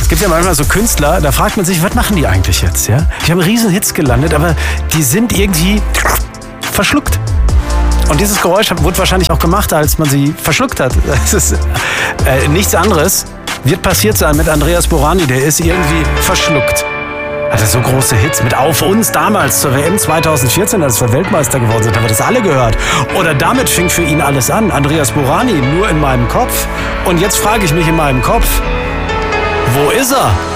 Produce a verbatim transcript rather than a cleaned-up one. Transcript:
Es gibt ja manchmal so Künstler, da fragt man sich, was machen die eigentlich jetzt? Ja? Die haben riesen Hits gelandet, aber die sind irgendwie verschluckt. Und dieses Geräusch wurde wahrscheinlich auch gemacht, als man sie verschluckt hat. Das ist äh, nichts anderes. Wird passiert sein mit Andreas Borani, der ist irgendwie verschluckt. Hatte so große Hits mit Auf uns damals zur W M zwanzig vierzehn, als wir Weltmeister geworden sind, haben wir das alle gehört. Oder damit fing für ihn alles an. Andreas Borani, nur in meinem Kopf. Und jetzt frage ich mich in meinem Kopf, wo ist er?